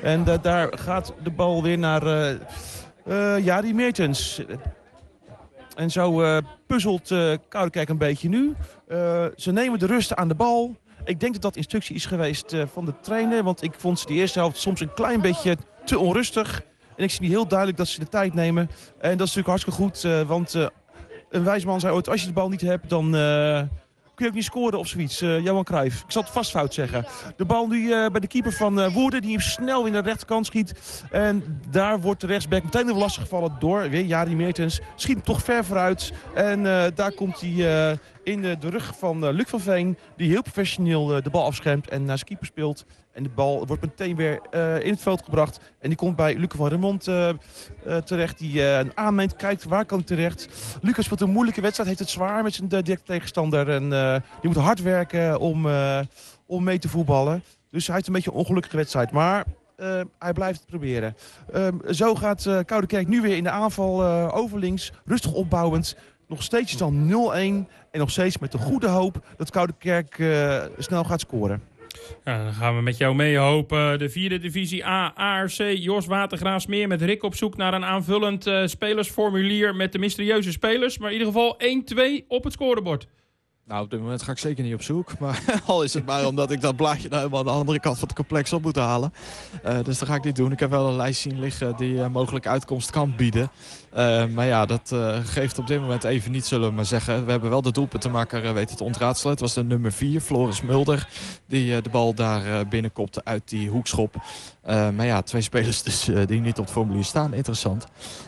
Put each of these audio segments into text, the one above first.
En daar gaat de bal weer naar Jari Meertens. En zo puzzelt Koudekerk een beetje nu. Ze nemen de rust aan de bal. Ik denk dat dat instructie is geweest van de trainer. Want ik vond ze de eerste helft soms een klein beetje te onrustig. En ik zie niet heel duidelijk dat ze de tijd nemen. En dat is natuurlijk hartstikke goed. Want een wijs man zei ooit, als je de bal niet hebt, dan kun je ook niet scoren of zoiets. Johan Cruijff. Ik zal het vast fout zeggen. De bal nu bij de keeper van Woerden, die hem snel in de rechterkant schiet. En daar wordt de rechtsback meteen even lastig gevallen door weer Jari Meertens. Schiet hem toch ver vooruit. En daar komt hij in de rug van Luc van Veen, die heel professioneel de bal afschermt en naar zijn keeper speelt. En de bal wordt meteen weer in het veld gebracht. En die komt bij Luca van Remond terecht. Die aanmeent, kijkt waar kan hij terecht. Lucas speelt een moeilijke wedstrijd, heeft het zwaar met zijn directe tegenstander. En die moet hard werken om mee te voetballen. Dus hij heeft een beetje een ongelukkige wedstrijd. Maar hij blijft het proberen. Zo gaat Koudekerk nu weer in de aanval overlinks. Rustig opbouwend. Nog steeds dan 0-1. En nog steeds met de goede hoop dat Koudekerk snel gaat scoren. Ja, dan gaan we met jou mee hopen. De 4e divisie A, ARC, Jos Watergraafsmeer met Rick op zoek naar een aanvullend spelersformulier met de mysterieuze spelers. Maar in ieder geval 1-2 op het scorebord. Nou, op dit moment ga ik zeker niet op zoek. Maar al is het maar omdat ik dat blaadje nou helemaal aan de andere kant van het complex op moet halen. Dus dat ga ik niet doen. Ik heb wel een lijst zien liggen die mogelijk uitkomst kan bieden. Maar ja, dat geeft op dit moment even niet, zullen we maar zeggen. We hebben wel de doelpuntenmaker weten te ontraadselen. Het was de nummer 4, Floris Mulder, die de bal daar binnenkopte uit die hoekschop. Maar ja, 2 spelers dus die niet op het formulier staan. Interessant.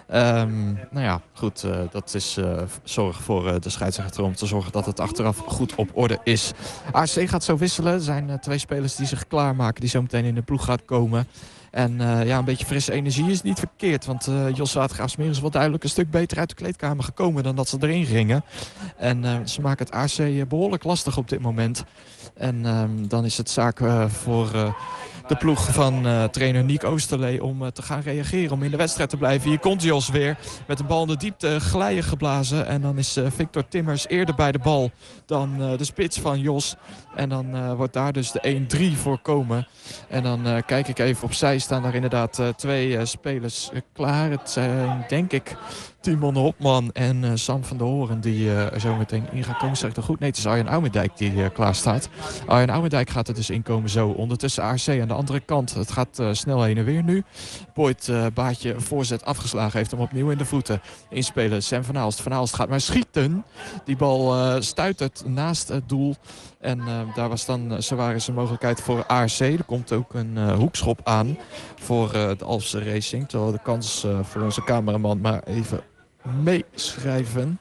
Nou ja, goed. Dat is zorg voor de scheidsrechter om te zorgen dat het achteraf goed op orde is. ARC gaat zo wisselen. Er zijn 2 spelers die zich klaarmaken, die zo meteen in de ploeg gaat komen. En ja, een beetje frisse energie is niet verkeerd. Want Jos Watergraafsmeer is wel duidelijk een stuk beter uit de kleedkamer gekomen dan dat ze erin gingen. En ze maken het ARC behoorlijk lastig op dit moment. En dan is het zaak voor de ploeg van trainer Niek Oosterlee om te gaan reageren, om in de wedstrijd te blijven. Hier komt Jos weer met de bal in de diepte glijden geblazen. En dan is Victor Timmers eerder bij de bal dan de spits van Jos. En dan wordt daar dus de 1-3 voorkomen. En dan kijk ik even opzij, staan daar inderdaad 2 spelers klaar. Het zijn denk ik Timon Hopman en Sam van der Hoorn die er zo meteen in gaan komen. Zeg ik dat goed? Nee, het is Arjen Ouwendijk die klaar staat. Arjen Ouwendijk gaat er dus inkomen zo. Ondertussen ARC aan de andere kant. Het gaat snel heen en weer nu. Boyd Baatje een voorzet afgeslagen, heeft hem opnieuw in de voeten. Inspelen Sam van Aalst. Van Aalst gaat maar schieten. Die bal stuitert naast het doel. En daar was dan zowaar een mogelijkheid voor ARC. Er komt ook een hoekschop aan voor de Alpse Racing. Terwijl de kans voor onze cameraman maar even meeschrijven.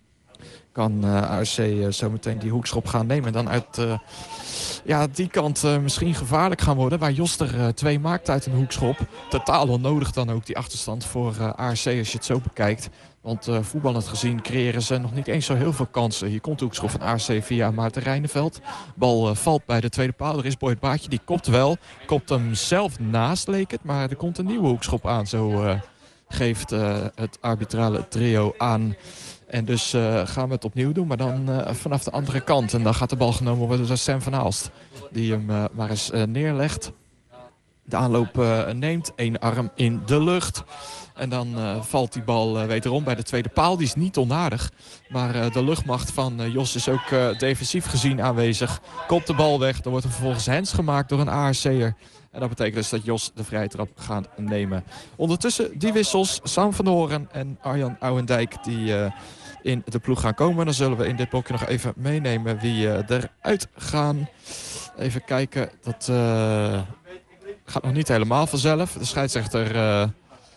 Kan ARC zo meteen die hoekschop gaan nemen. En dan uit die kant misschien gevaarlijk gaan worden. Waar Jos er 2 maakt uit een hoekschop. Totaal onnodig dan ook die achterstand voor ARC als je het zo bekijkt. Want voetballend gezien creëren ze nog niet eens zo heel veel kansen. Hier komt de hoekschop van ARC via Maarten Rijneveld. Bal valt bij de tweede paal. Er is Boyd Baatje, die kopt wel. Kopt hem zelf naast, leek het. Maar er komt een nieuwe hoekschop aan. Zo geeft het arbitrale trio aan. En dus gaan we het opnieuw doen, maar dan vanaf de andere kant. En dan gaat de bal genomen worden door Sam van Aalst. Die hem maar eens neerlegt. De aanloop neemt, 1 arm in de lucht. En dan valt die bal wederom bij de tweede paal. Die is niet onaardig. Maar de luchtmacht van Jos is ook defensief gezien aanwezig. Kopt de bal weg. Er wordt er vervolgens hands gemaakt door een ARC'er. En dat betekent dus dat Jos de vrije trap gaat nemen. Ondertussen die wissels. Sam van der Hoorn en Arjan Ouwendijk die in de ploeg gaan komen. Dan zullen we in dit blokje nog even meenemen wie eruit gaan. Even kijken. Dat gaat nog niet helemaal vanzelf. De scheidsrechter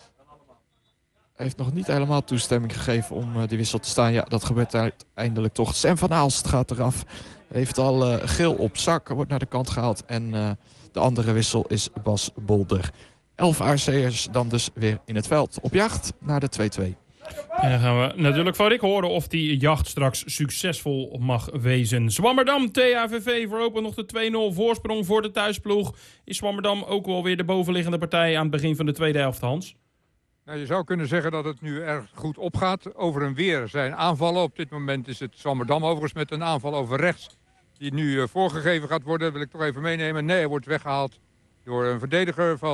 heeft nog niet helemaal toestemming gegeven om die wissel te staan. Ja, dat gebeurt uiteindelijk toch. Sam van Aalst gaat eraf. Heeft al geel op zak. Wordt naar de kant gehaald. En de andere wissel is Bas Bolder. 11 ARC'ers dan dus weer in het veld. Op jacht naar de 2-2. En dan gaan we natuurlijk van Rick horen of die jacht straks succesvol mag wezen. Zwammerdam, THVV voorlopig nog de 2-0 voorsprong voor de thuisploeg. Is Zwammerdam ook wel weer de bovenliggende partij aan het begin van de tweede helft, Hans? Nou, je zou kunnen zeggen dat het nu erg goed opgaat. Over en weer zijn aanvallen. Op dit moment is het Zwammerdam overigens met een aanval over rechts. Die nu voorgegeven gaat worden. Wil ik toch even meenemen. Nee, hij wordt weggehaald door een verdediger van